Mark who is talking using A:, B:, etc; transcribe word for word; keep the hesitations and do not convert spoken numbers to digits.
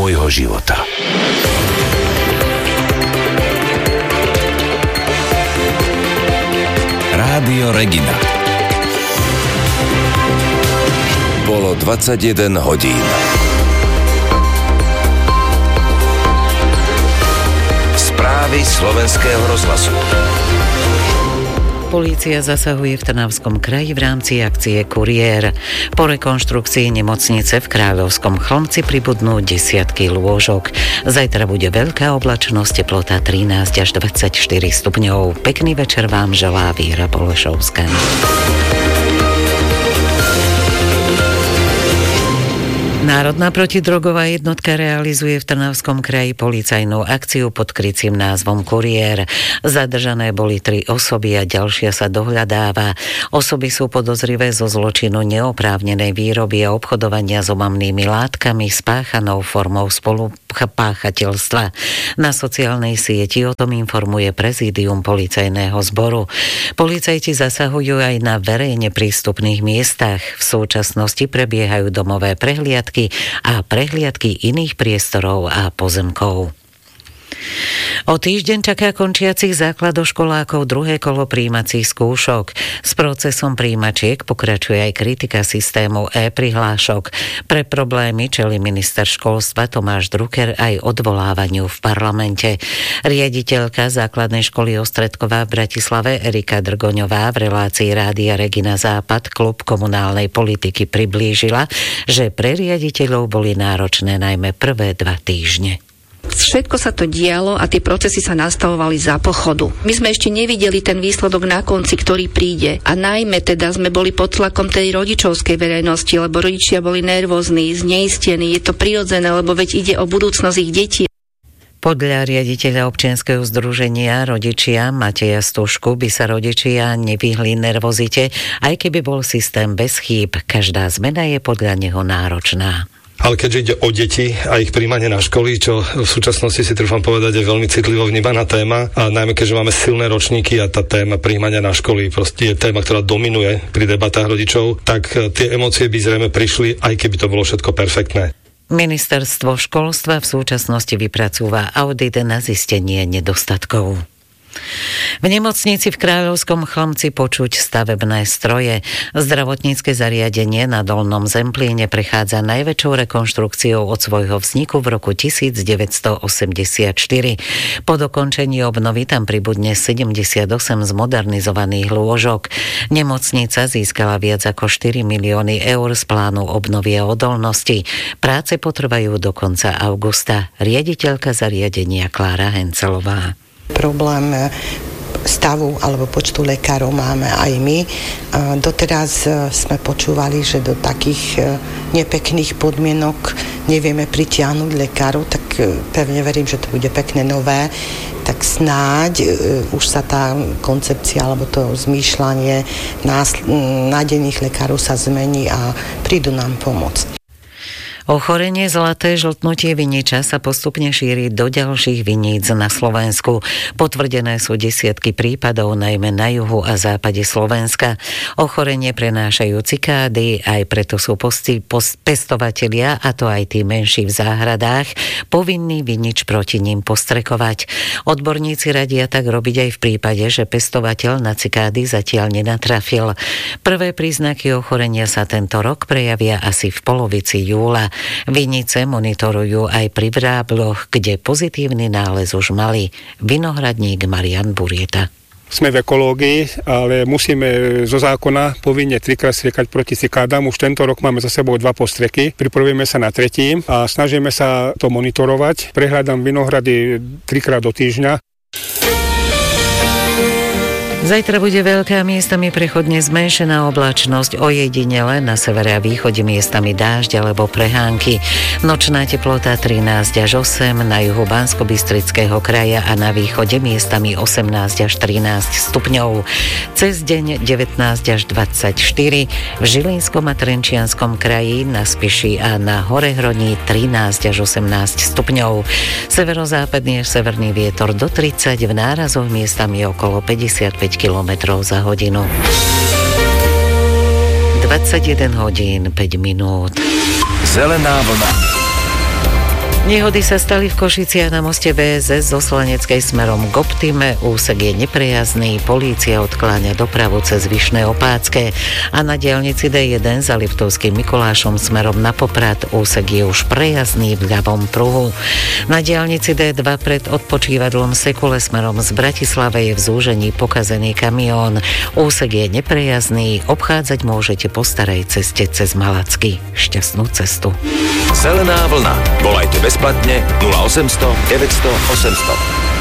A: môjho života. Rádio Regina. Bolo dvadsaťjeden hodín. Správy slovenského rozhlasu.
B: Polícia zasahuje v Trnavskom kraji v rámci akcie Kuriér. Po rekonštrukcii nemocnice v Kráľovskom Chlmci pribudnú desiatky lôžok. Zajtra bude veľká oblačnosť, teplota trinásť až dvadsaťštyri stupňov. Pekný večer vám želá Víra Polešovská. Národná protidrogová jednotka realizuje v Trnavskom kraji policajnú akciu pod krycím názvom Kuriér. Zadržané boli tri osoby a ďalšia sa dohľadáva. Osoby sú podozrivé zo zločinu neoprávnenej výroby a obchodovania s omamnými látkami spáchanou formou spolupáchateľstva. Na sociálnej sieti o tom informuje prezídium policajného zboru. Policajti zasahujú aj na verejne prístupných miestach. V súčasnosti prebiehajú domové prehliadky a prehliadky iných priestorov a pozemkov. O týždeň čaká končiacich základoškolákov druhé kolo prijímacích skúšok. S procesom prijímačiek pokračuje aj kritika systému e-prihlášok. Pre problémy čelí minister školstva Tomáš Drucker aj odvolávaniu v parlamente. Riaditeľka základnej školy Ostredková v Bratislave Erika Drgoňová v relácii Rádia Regina Západ klub komunálnej politiky priblížila, že pre riaditeľov boli náročné najmä prvé dva týždne.
C: Všetko sa to dialo a tie procesy sa nastavovali za pochodu. My sme ešte nevideli ten výsledok na konci, ktorý príde. A najmä teda sme boli pod tlakom tej rodičovskej verejnosti, lebo rodičia boli nervózni, zneistení. Je to prirodzené, lebo veď ide o budúcnosť ich detí.
B: Podľa riaditeľa občianskeho združenia Rodičia Mateja Stužku by sa rodičia nevyhli nervozite, aj keby bol systém bez chýb. Každá zmena je podľa neho náročná.
D: Ale keďže ide o deti a ich príjmanie na školy, čo v súčasnosti si trúfam povedať je veľmi citlivo vnímaná téma, a najmä keďže máme silné ročníky a tá téma príjmania na školy proste je téma, ktorá dominuje pri debatách rodičov, tak tie emócie by zrejme prišli, aj keby to bolo všetko perfektné.
B: Ministerstvo školstva v súčasnosti vypracúva audit na zistenie nedostatkov. V nemocnici v Kráľovskom Chlmci počuť stavebné stroje. Zdravotnícke zariadenie na Dolnom Zemplíne prechádza najväčšou rekonštrukciou od svojho vzniku v roku devätnásťstoosemdesiatštyri. Po dokončení obnovy tam pribudne sedemdesiatosem zmodernizovaných lôžok. Nemocnica získala viac ako štyri milióny eur z plánu obnovy a odolnosti. Práce potrvajú do konca augusta. Riaditeľka zariadenia Klára Hencelová.
E: Problém stavu alebo počtu lekárov máme aj my. Doteraz sme počúvali, že do takých nepekných podmienok nevieme pritiahnuť lekárov, tak pevne verím, že to bude pekné nové. Tak snáď už sa tá koncepcia alebo to zmýšľanie nádených lekárov sa zmení a prídu nám pomôcť.
B: Ochorenie zlaté žltnutie viniča sa postupne šíri do ďalších viníc na Slovensku. Potvrdené sú desiatky prípadov najmä na juhu a západe Slovenska. Ochorenie prenášajú cikády, aj preto sú posti, post, pestovatelia, a to aj tí menší v záhradách, povinní vinič proti ním postrekovať. Odborníci radia tak robiť aj v prípade, že pestovateľ na cikády zatiaľ nenatrafil. Prvé príznaky ochorenia sa tento rok prejavia asi v polovici júla. Vinice monitorujú aj pri vrábloch, kde pozitívny nález už mali. Vinohradník Marian Burieta.
F: Sme v ekológii, ale musíme zo zákona povinne trikrát striekať proti cikádám. Už tento rok máme za sebou dva postreky. Pripravujeme sa na tretí a snažíme sa to monitorovať. Prehľadám vinohrady trikrát do týždňa.
B: Zajtra bude veľká, miestami prechodne zmenšená oblačnosť, ojedinele na severe a východe miestami dážď alebo prehánky. Nočná teplota trinásť až osem, na juhu Banskobystrického kraja a na východe miestami osemnásť až trinásť stupňov. Cez deň devätnásť až dvadsaťštyri, v Žilinskom a Trenčianskom kraji, na Spiši a na Horehroní trinásť až osemnásť stupňov. Severozápadný až severný vietor do tridsať, v nárazoch miestami okolo päťdesiatpäť kilometrov za hodinu. dvadsaťjeden hodín päť minút.
A: Zelená vlna.
B: Nehody sa stali v Košiciach na moste bé es es zo Slaneckej smerom k Optime. Úsek je neprejazný, polícia odkláňa dopravu cez Vyšné Opácké a na diaľnici dé jeden za Liptovským Mikulášom smerom na Poprad úsek je už prejazdný v ľavom pruhu. Na diaľnici dé dva pred odpočívadlom Sekule smerom z Bratislave je v zúžení pokazený kamión. Úsek je neprejazný, obchádzať môžete po starej ceste cez Malacky. Šťastnú cestu.
A: Zelená vlna. Volajte bezplatne nula osem nula nula deväť nula nula osem nula nula.